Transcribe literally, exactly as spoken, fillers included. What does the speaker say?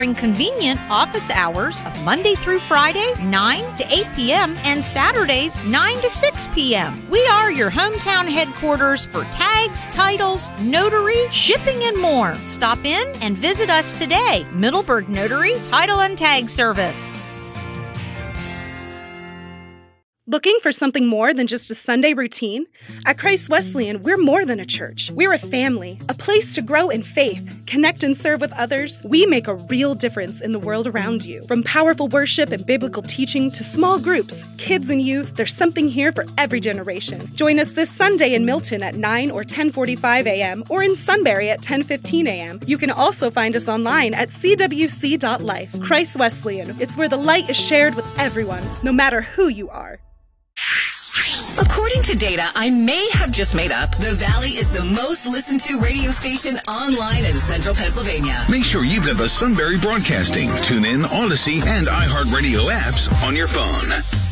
During convenient office hours of Monday through Friday, nine to eight p.m. and Saturdays, nine to six p.m. We are your hometown headquarters for tags, titles, notary, shipping, and more. Stop in and visit us today. Middleburg Notary Title and Tag Service. Looking for something more than just a Sunday routine? At Christ Wesleyan, we're more than a church. We're a family, a place to grow in faith, connect and serve with others. We make a real difference in the world around you. From powerful worship and biblical teaching to small groups, kids and youth, there's something here for every generation. Join us this Sunday in Milton at nine or ten forty-five a.m. or in Sunbury at ten fifteen a.m. You can also find us online at c w c dot life. Christ Wesleyan, it's where the light is shared with everyone, no matter who you are. According to data I may have just made up, The Valley is the most listened to radio station online in central Pennsylvania. Make sure you've got the Sunbury Broadcasting, TuneIn, Odyssey, and iHeartRadio apps on your phone.